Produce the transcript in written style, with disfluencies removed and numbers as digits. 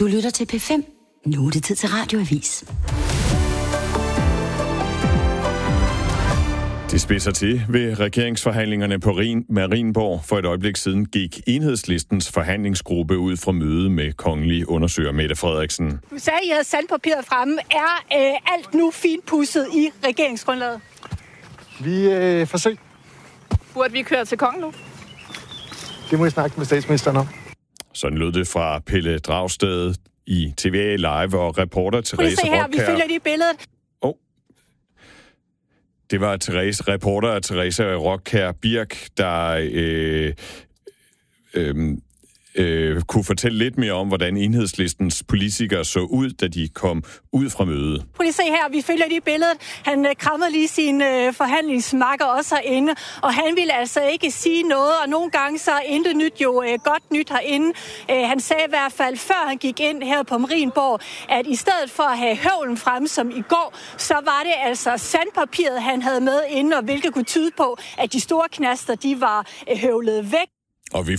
Du lytter til P5. Nu er det tid til Radioavis. Det spidser til ved regeringsforhandlingerne på Marienborg. For et øjeblik siden gik Enhedslistens forhandlingsgruppe ud fra møde med kongelig undersøger Mette Frederiksen. Du sagde, at I havde sandpapiret fremme. Er alt nu finpudset i regeringsgrundlaget? Vi får se. Burde vi køre til kongen nu? Det må I snakke med statsministeren om. Sådan lød det fra Pelle Dragsted i TVA Live og reporter Therese Rothkjær. Her, vi følger lige billedet. Det var reporter Therese Rothkjær Birk, der kunne fortælle lidt mere om, hvordan Enhedslistens politikere så ud, da de kom ud fra mødet. Prøv lige se her, vi følger lige billedet. Han krammede lige sin forhandlingsmakker også herinde, og han ville altså ikke sige noget, og nogle gange så er intet nyt jo godt nyt herinde. Han sagde i hvert fald, før han gik ind her på Marienborg, at i stedet for at have høvlen fremme som i går, så var det altså sandpapiret, han havde med inde, og hvilket kunne tyde på, at de store knaster, de var høvlet væk. Og vi